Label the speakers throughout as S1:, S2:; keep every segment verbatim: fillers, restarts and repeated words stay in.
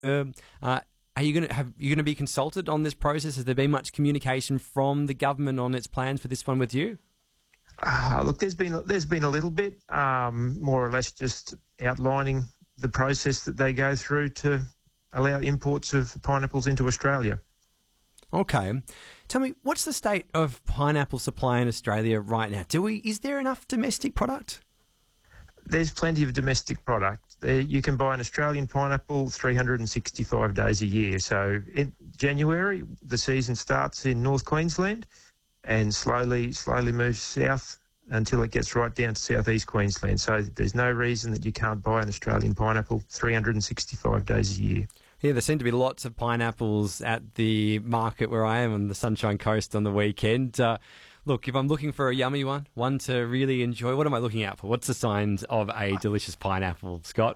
S1: Um, uh, are you going to have you going to be consulted on this process? Has there been much communication from the government on its plans for this one with you?
S2: Uh, look, there's been there's been a little bit, um, more or less, just outlining the process that they go through to allow imports of pineapples into Australia.
S1: Okay, tell me, what's the state of pineapple supply in Australia right now? Do we is there enough domestic product?
S2: There's plenty of domestic product. There, you can buy an Australian pineapple three hundred sixty-five days a year. So in January, the season starts in North Queensland and slowly, slowly moves south until it gets right down to southeast Queensland. So there's no reason that you can't buy an Australian pineapple three hundred sixty-five days a year.
S1: Yeah, there seem to be lots of pineapples at the market where I am on the Sunshine Coast on the weekend. Uh, look, if I'm looking for a yummy one, one to really enjoy, what am I looking out for? What's the signs of a delicious pineapple, Scott?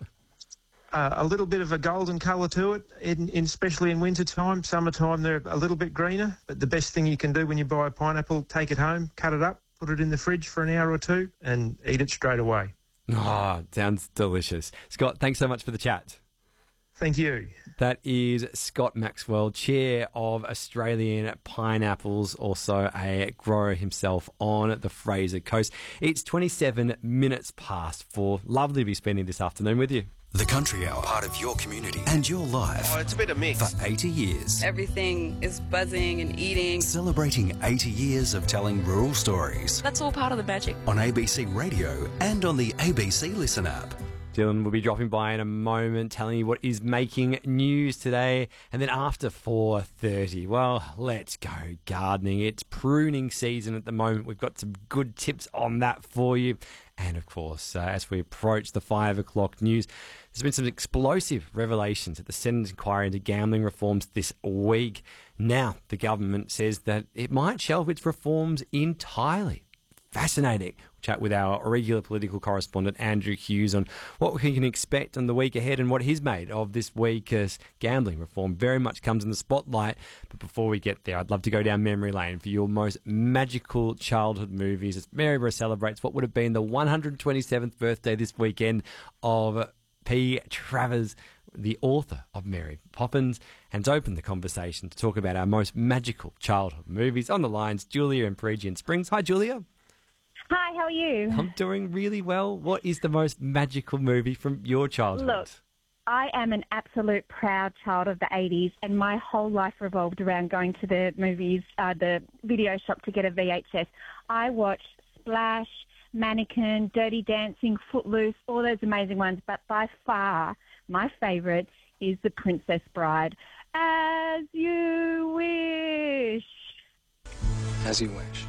S2: Uh, a little bit of a golden colour to it, in, in, especially in winter time. Summertime, they're a little bit greener. But the best thing you can do when you buy a pineapple, take it home, cut it up, put it in the fridge for an hour or two, and eat it straight away.
S1: Oh, sounds delicious. Scott, thanks so much for the chat.
S2: Thank you.
S1: That is Scott Maxwell, Chair of Australian Pineapples, also a grower himself on the Fraser Coast. It's twenty-seven minutes past four. Lovely to be spending this afternoon with you.
S3: The Country Hour, part of your community and your life.
S4: Oh, it's a bit of mix.
S3: For eighty years.
S5: Everything is buzzing and eating.
S3: Celebrating eighty years of telling rural stories.
S5: That's all part of the magic.
S3: On A B C Radio and on the A B C Listen app.
S1: Dylan will be dropping by in a moment, telling you what is making news today. And then after four thirty, well, let's go gardening. It's pruning season at the moment. We've got some good tips on that for you. And, of course, uh, as we approach the five o'clock news, there's been some explosive revelations at the Senate inquiry into gambling reforms this week. Now, the government says that it might shelve its reforms entirely. Fascinating. We'll chat with our regular political correspondent, Andrew Hughes, on what we can expect on the week ahead and what he's made of this week's gambling reform. Very much comes in the spotlight. But before we get there, I'd love to go down memory lane for your most magical childhood movies as Maryborough celebrates what would have been the one hundred twenty-seventh birthday this weekend of P. Travers, the author of Mary Poppins, and to open the conversation to talk about our most magical childhood movies. On the lines, Julia in Peregian Springs. Hi, Julia.
S6: Hi, how are you?
S1: I'm doing really well. What is the most magical movie from your childhood?
S6: Look, I am an absolute proud child of the eighties, and my whole life revolved around going to the movies, uh, the video shop to get a V H S. I watched Splash, Mannequin, Dirty Dancing, Footloose, all those amazing ones, but by far my favourite is The Princess Bride. As you wish.
S4: As you wish.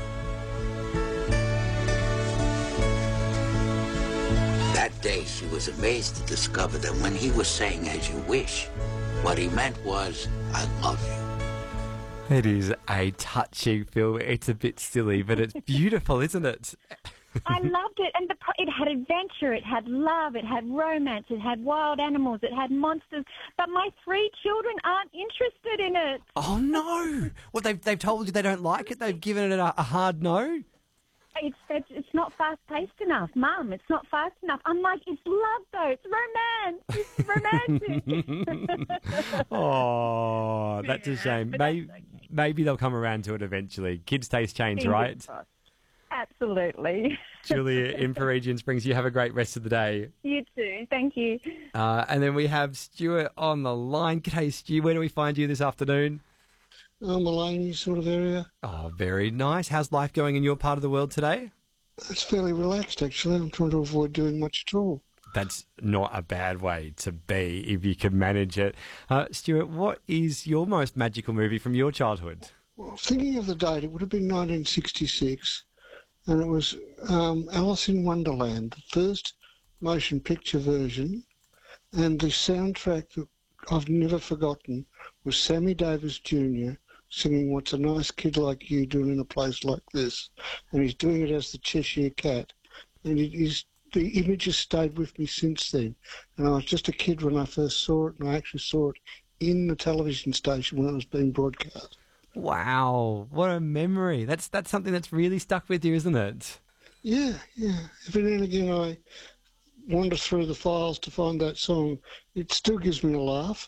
S7: That day she was amazed to discover that when he was saying as you wish, what he meant was, I love you.
S1: It is a touching film. It's a bit silly, but it's beautiful, isn't it?
S6: I loved it, and the, it had adventure, it had love, it had romance, it had wild animals, it had monsters, but my three children aren't interested in it.
S1: Oh, no. Well, they've, they've told you they don't like it? They've given it a, a hard no?
S6: It's, it's it's not fast-paced enough, Mum. It's not fast enough. I'm like, it's love, though. It's romance. It's romantic.
S1: Oh, that's a shame.
S6: But
S1: maybe,
S6: that's okay.
S1: maybe they'll come around to it eventually. Kids' taste change,
S6: Fingers
S1: right?
S6: crossed. Absolutely.
S1: Julia in Peregian Springs, you have a great rest of the day.
S6: You too. Thank you.
S1: Uh, and then we have Stuart on the line. G'day, Stu. Where do we find you this afternoon?
S8: Oh, Maloney sort of area.
S1: Oh, very nice. How's life going in your part of the world today?
S8: It's fairly relaxed, actually. I'm trying to avoid doing much at all.
S1: That's not a bad way to be if you can manage it. Uh, Stuart, what is your most magical movie from your childhood?
S8: Well, thinking of the date, it would have been nineteen sixty-six, and it was um, Alice in Wonderland, the first motion picture version, and the soundtrack that I've never forgotten was Sammy Davis Junior singing What's a Nice Kid Like You Doing in a Place Like This, and he's doing it as the Cheshire Cat, and it is, the image has stayed with me since then, and I was just a kid when I first saw it, and I actually saw it in the television station when it was being broadcast.
S1: Wow, what a memory. That's that's something that's really stuck with you, isn't it?
S8: Yeah, yeah. Every now and again I wander through the files to find that song. It still gives me a laugh.